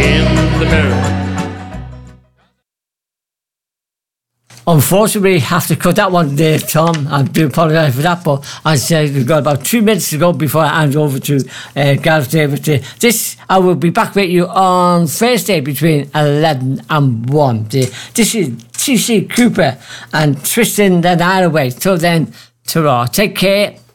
in the mirror. Unfortunately, we have to cut that one there, Tom. I do apologise for that, but as I said, we've got about 2 minutes to go before I hand over to Gareth David. I will be back with you on Thursday between 11 and 1. This is TC Cooper and Tristan the Night Away. Till then, ta-ra. Take care.